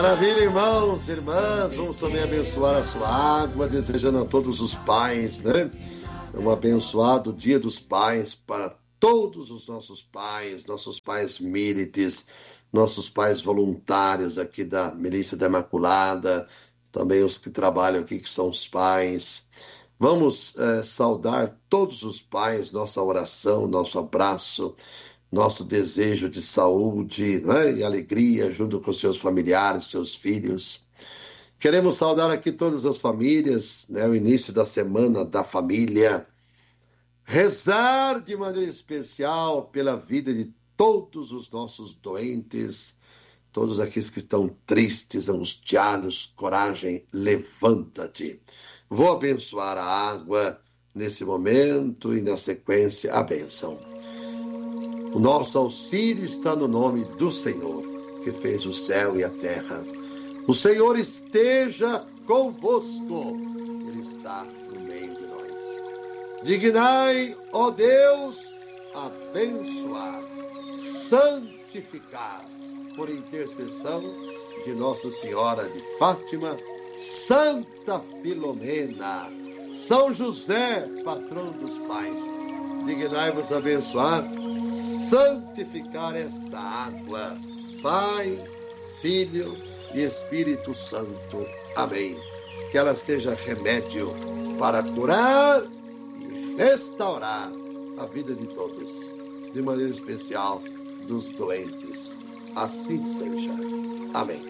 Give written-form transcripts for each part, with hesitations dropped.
Maravilha, irmãos, irmãs, vamos também abençoar a sua água, desejando a todos os pais, né? Um abençoado Dia dos Pais para todos os nossos pais milites, nossos pais voluntários aqui da Milícia da Imaculada, também os que trabalham aqui, que são os pais. Vamos saudar todos os pais, nossa oração, nosso abraço, nosso desejo de saúde, né, e alegria junto com seus familiares, seus filhos. Queremos saudar aqui todas as famílias, né, o início da Semana da Família. Rezar de maneira especial pela vida de todos os nossos doentes, todos aqueles que estão tristes, angustiados. Coragem, levanta-te. Vou abençoar a água nesse momento e na sequência a bênção. O nosso auxílio está no nome do Senhor, que fez o céu e a terra. O Senhor esteja convosco. Ele está no meio de nós. Dignai, ó Deus, abençoar, santificar, por intercessão de Nossa Senhora de Fátima, Santa Filomena, São José, patrão dos pais. Dignai-vos abençoar, santificar esta água, Pai, Filho e Espírito Santo. Amém. Que ela seja remédio para curar e restaurar a vida de todos, de maneira especial dos doentes. Assim seja. Amém.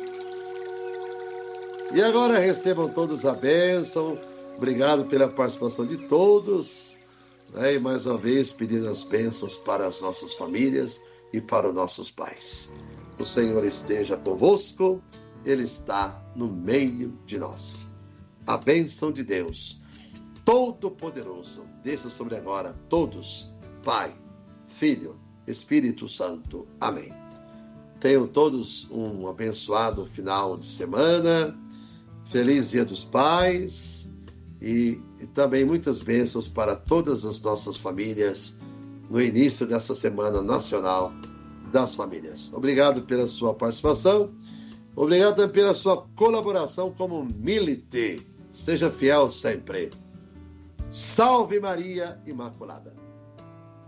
E agora recebam todos a bênção. Obrigado pela participação de todos. E mais uma vez pedindo as bênçãos para as nossas famílias e para os nossos pais. O Senhor esteja convosco, Ele está no meio de nós. A bênção de Deus Todo-Poderoso desça sobre agora todos, Pai, Filho, Espírito Santo. Amém. Tenham todos um abençoado final de semana, feliz Dia dos Pais. E também muitas bênçãos para todas as nossas famílias no início dessa Semana Nacional das Famílias. Obrigado pela sua participação, obrigado também pela sua colaboração como milite. Seja fiel sempre. Salve Maria Imaculada.